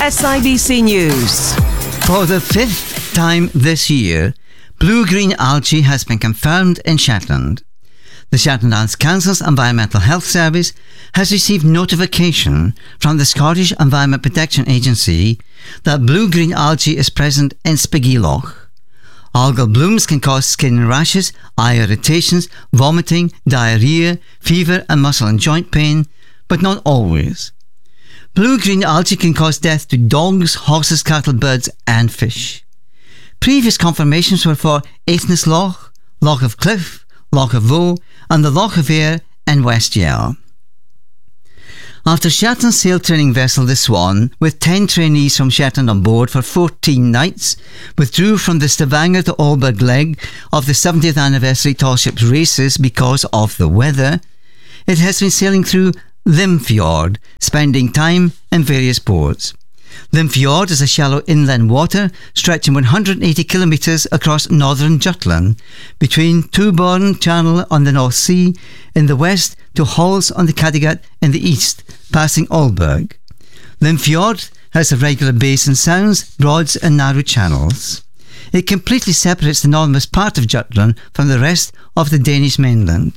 SIBC News. For the fifth time this year, blue-green algae has been confirmed in Shetland. The Shetland Islands Council's Environmental Health Service has received notification from the Scottish Environment Protection Agency that blue-green algae is present in Spiggy Loch. Algal blooms can cause skin rashes, eye irritations, vomiting, diarrhea, fever and muscle and joint pain, but not always. Blue-green algae can cause death to dogs, horses, cattle, birds and fish. Previous confirmations were for Aithnes Loch, Loch of Cliff, Loch of Voe and the Loch of Ayr in West Yell. After Shetland sail training vessel the Swan, with 10 trainees from Shetland on board for 14 nights, withdrew from the Stavanger to Aalborg leg of the 70th anniversary tall ships races because of the weather, it has been sailing through Limfjord, spending time in various ports. Limfjord is a shallow inland water stretching 180 kilometres across northern Jutland, between Tuborn Channel on the North Sea in the west to Hals on the Kattegat in the east, passing Aalborg. Limfjord has irregular bays and sounds, broads and narrow channels. It completely separates the northernmost part of Jutland from the rest of the Danish mainland.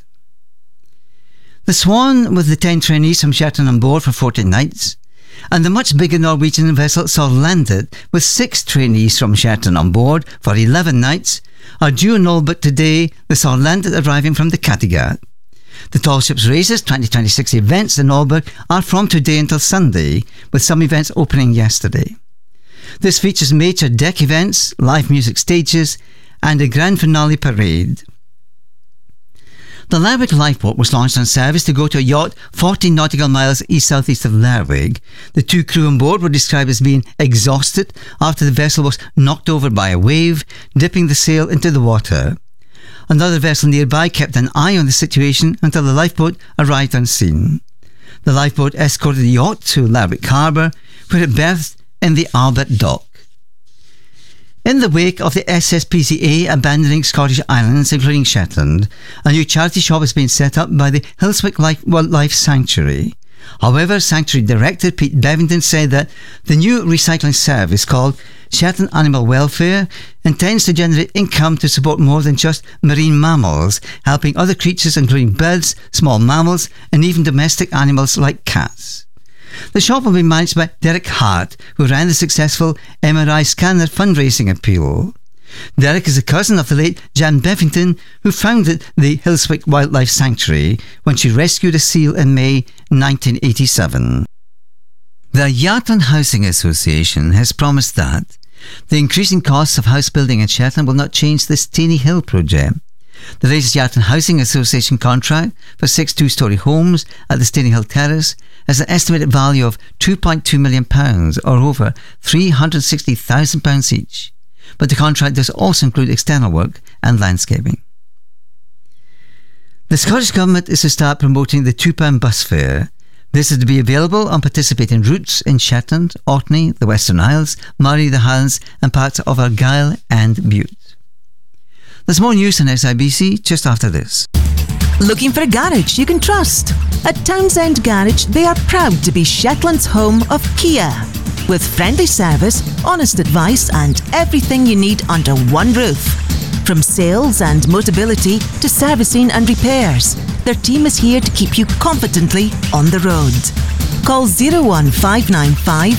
The Swan, with the 10 trainees from Shetland on board for 14 nights, and the much bigger Norwegian vessel Sørlandet, with 6 trainees from Shetland on board for 11 nights, are due in Aalborg today, with Sørlandet arriving from the Kattegat. The Tall Ships Races 2026 events in Aalborg are from today until Sunday, with some events opening yesterday. This features major deck events, live music stages, and a grand finale parade. The Lerwick lifeboat was launched on service to go to a yacht 14 nautical miles east-southeast of Lerwick. The 2 crew on board were described as being exhausted after the vessel was knocked over by a wave, dipping the sail into the water. Another vessel nearby kept an eye on the situation until the lifeboat arrived on scene. The lifeboat escorted the yacht to Lerwick Harbour, where it berthed in the Albert Dock. In the wake of the SSPCA abandoning Scottish islands, including Shetland, a new charity shop has been set up by the Hillswick Wildlife Sanctuary. However, Sanctuary Director Pete Bevington said that the new recycling service, called Shetland Animal Welfare, intends to generate income to support more than just marine mammals, helping other creatures including birds, small mammals and even domestic animals like cats. The shop will be managed by Derek Hart, who ran the successful MRI scanner fundraising appeal. Derek is a cousin of the late Jan Bevington, who founded the Hillswick Wildlife Sanctuary when she rescued a seal in May 1987. The Yatland Housing Association has promised that the increasing costs of house building in Shetland will not change the Steny Hill project. The latest Yatland Housing Association contract for 6 two-storey homes at the Steny Hill Terrace has an estimated value of £2.2 million, or over £360,000 each. But the contract does also include external work and landscaping. The Scottish Government is to start promoting the £2 bus fare. This is to be available on participating routes in Shetland, Orkney, the Western Isles, Moray, the Highlands and parts of Argyll and Bute. There's more news on SIBC just after this. Looking for a garage you can trust? At Townsend Garage, they are proud to be Shetland's home of Kia. With friendly service, honest advice and everything you need under one roof. From sales and Motability to servicing and repairs, their team is here to keep you confidently on the road. Call 01595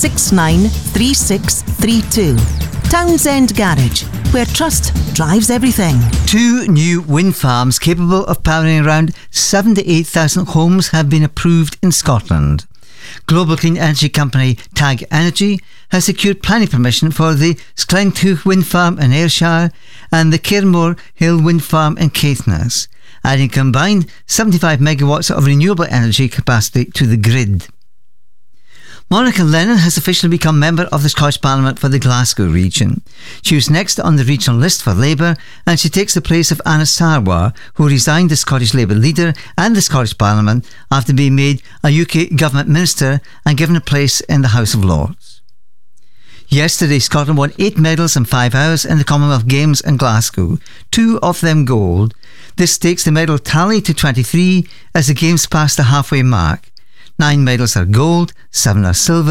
693632. Townsend Garage, where trust drives everything. 2 new wind farms capable of powering around 78,000 homes have been approved in Scotland. Global clean energy company TAG Energy has secured planning permission for the Sklentuch wind farm in Ayrshire and the Cairnmore Hill wind farm in Caithness, adding combined 75 megawatts of renewable energy capacity to the grid. Monica Lennon has officially become member of the Scottish Parliament for the Glasgow region. She was next on the regional list for Labour, and she takes the place of Anna Sarwar, who resigned as Scottish Labour leader and the Scottish Parliament after being made a UK government minister and given a place in the House of Lords. Yesterday, Scotland won 8 medals in 5 hours in the Commonwealth Games in Glasgow, 2 of them gold. This takes the medal tally to 23 as the Games pass the halfway mark. 9 medals are gold, 7 are silver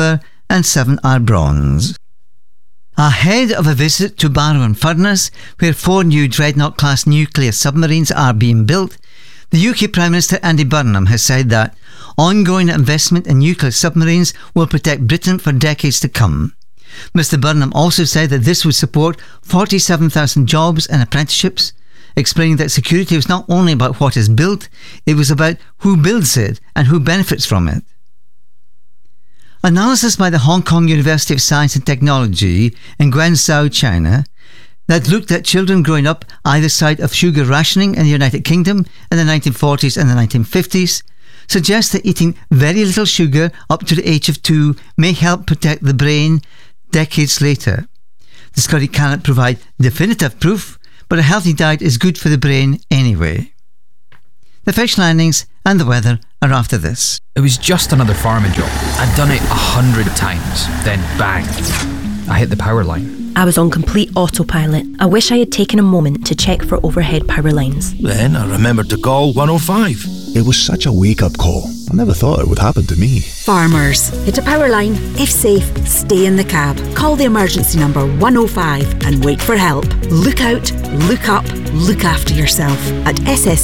and 7 are bronze. Ahead of a visit to Barrow-in-Furness, where 4 new Dreadnought-class nuclear submarines are being built, the UK Prime Minister Andy Burnham has said that ongoing investment in nuclear submarines will protect Britain for decades to come. Mr Burnham also said that this would support 47,000 jobs and apprenticeships, explaining that security was not only about what is built, it was about who builds it and who benefits from it. Analysis by the Hong Kong University of Science and Technology in Guangzhou, China, that looked at children growing up either side of sugar rationing in the United Kingdom in the 1940s and the 1950s, suggests that eating very little sugar up to the age of 2 may help protect the brain decades later. The study cannot provide definitive proof, but a healthy diet is good for the brain anyway. The fish landings and the weather are after this. It was just another farming job. I'd done it 100 times. Then bang, I hit the power line. I was on complete autopilot. I wish I had taken a moment to check for overhead power lines. Then I remembered to call 105. It was such a wake-up call. I never thought it would happen to me. Farmers, hit a power line. If safe, stay in the cab. Call the emergency number 105 and wait for help. Look out, look up, look after yourself at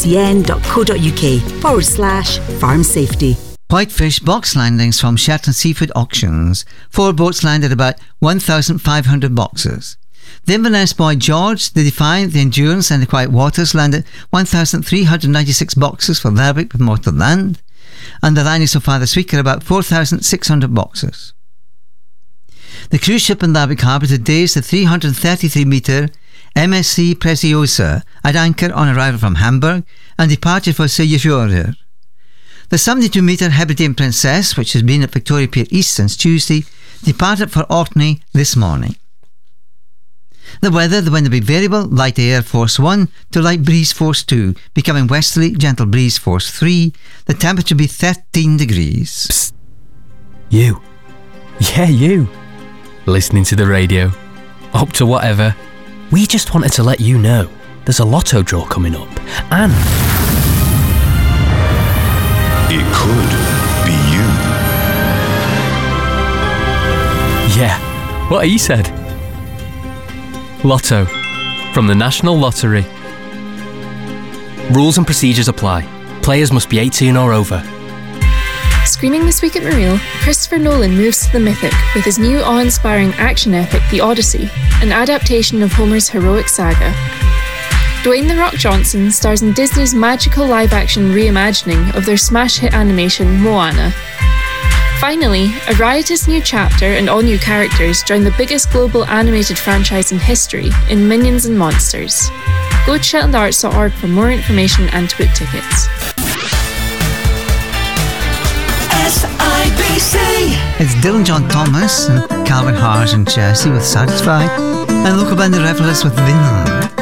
sscn.co.uk/farm safety. Whitefish box landings from Shetland Seafood Auctions. 4 boats landed about 1,500 boxes. The Inverness Boy George, the Defiant, the Endurance and the Quiet Waters landed 1,396 boxes for Lerwick with more to land, and the Linus of Father Sweeker about 4,600 boxes. The cruise ship in Lerwick Harbour today is the 333-metre MSC Preciosa at anchor on arrival from Hamburg and departed for Seyðisfjörður. The 72-metre Hebridean Princess, which has been at Victoria Pier East since Tuesday, departed for Orkney this morning. The weather, the wind will be variable, light air force 1 to light breeze force 2, becoming westerly, gentle breeze force 3. The temperature will be 13 degrees. Psst. You. Yeah, you. Listening to the radio. Up to whatever. We just wanted to let you know there's a lotto draw coming up, and It could be you. yeah, what he said. Lotto, from the National Lottery. Rules and procedures apply. Players must be 18 or over. Screening this week at Mareel, Christopher Nolan moves to the mythic with his new awe-inspiring action epic The Odyssey, an adaptation of Homer's heroic saga. Dwayne "The Rock" Johnson stars in Disney's magical live-action reimagining of their smash hit animation Moana. Finally, a riotous new chapter and all new characters join the biggest global animated franchise in history in Minions and Monsters. Go to shetlandarts.org for more information and to book tickets. SIBC. It's Dylan John Thomas and Calvin Harsh and Chelsea with Satisfy, and local band The Revellers with Vinland.